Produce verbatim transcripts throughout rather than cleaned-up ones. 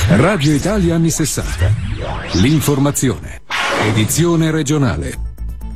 Radio Italia anni sessanta. L'informazione. Edizione regionale.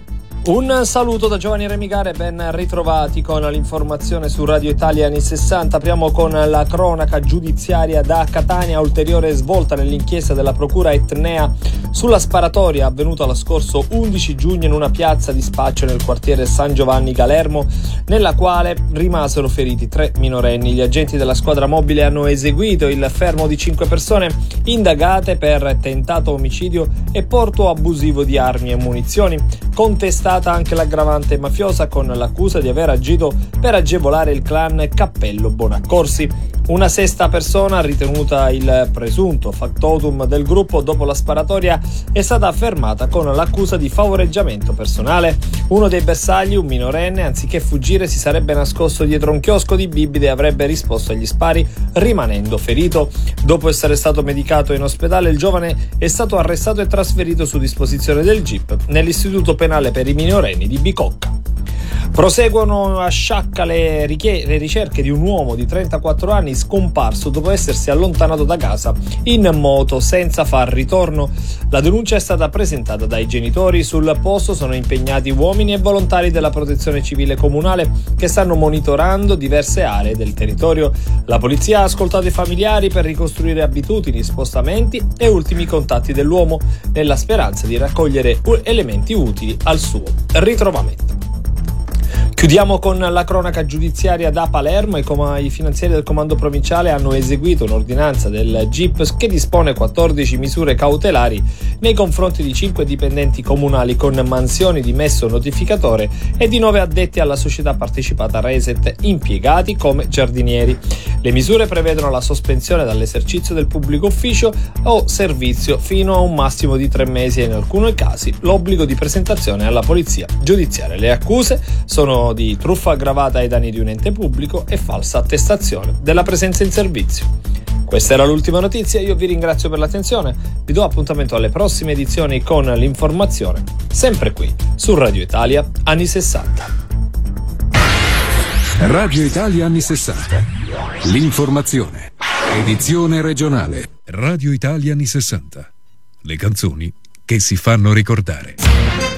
Un saluto da Giovanni Remigare, ben ritrovati con l'informazione su Radio Italia anni sessanta. Apriamo con la cronaca giudiziaria da Catania, ulteriore svolta nell'inchiesta della procura etnea sulla sparatoria avvenuta lo scorso undici giugno in una piazza di spaccio nel quartiere San Giovanni Galermo, nella quale rimasero feriti tre minorenni. Gli agenti della squadra mobile hanno eseguito il fermo di cinque persone indagate per tentato omicidio e porto abusivo di armi e munizioni. Contestata anche l'aggravante mafiosa con l'accusa di aver agito per agevolare il clan Cappello Bonaccorsi. Una sesta persona, ritenuta il presunto factotum del gruppo dopo la sparatoria, è stata fermata con l'accusa di favoreggiamento personale. Uno dei bersagli, un minorenne, anziché fuggire si sarebbe nascosto dietro un chiosco di bibite e avrebbe risposto agli spari, rimanendo ferito. Dopo essere stato medicato in ospedale, il giovane è stato arrestato e trasferito su disposizione del G I P nell'istituto penale per i minorenni di Bicocca. Proseguono a Sciacca le, richie- le ricerche di un uomo di trentaquattro anni scomparso dopo essersi allontanato da casa in moto senza far ritorno. La denuncia è stata presentata dai genitori. Sul posto sono impegnati uomini e volontari della Protezione Civile Comunale che stanno monitorando diverse aree del territorio. La polizia ha ascoltato i familiari per ricostruire abitudini, spostamenti e ultimi contatti dell'uomo, nella speranza di raccogliere elementi utili al suo ritrovamento. Chiudiamo con la cronaca giudiziaria da Palermo. I, com- I finanzieri del comando provinciale hanno eseguito un'ordinanza del G I P che dispone quattordici misure cautelari nei confronti di cinque dipendenti comunali con mansioni di messo notificatore e di nove addetti alla società partecipata Reset impiegati come giardinieri. Le misure prevedono la sospensione dall'esercizio del pubblico ufficio o servizio fino a un massimo di tre mesi e in alcuni casi l'obbligo di presentazione alla polizia giudiziaria. Le accuse sono di truffa aggravata ai danni di un ente pubblico e falsa attestazione della presenza in servizio. Questa era l'ultima notizia, io vi ringrazio per l'attenzione, vi do appuntamento alle prossime edizioni con l'informazione, sempre qui su Radio Italia anni sessanta. Radio Italia anni sessanta. L'informazione. Edizione regionale. Radio Italia anni sessanta. Le canzoni che si fanno ricordare.